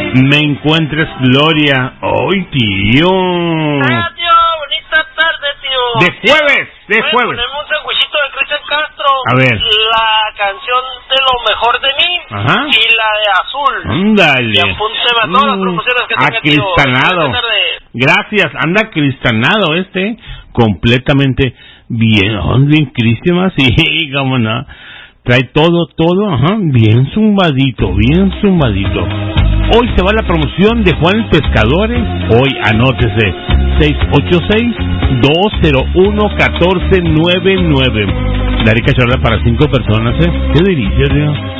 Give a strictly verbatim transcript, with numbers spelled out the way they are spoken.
me encuentres, Gloria. ¡Ay, tío! Ah, tío, bonita tarde, tío. De jueves, de jueves. Ponemos un sandwichito de Cristian Castro. A ver. La canción de Lo Mejor de Mí. Ajá. Y la de Azul. Ándale. Y apúnteme a todas las promociones que tenga, tío. Acristanado. Gracias, anda acristanado este. Completamente bien. Oh, bien Cristian, sí, cómo no. Trae todo, todo, ajá, bien zumbadito, bien zumbadito. Hoy se va la promoción de Juan el Pescador. Hoy anótese seis ocho seis, dos cero uno, uno cuatro nueve nueve. La rica charla para cinco personas, ¿eh? Qué delicia, tío.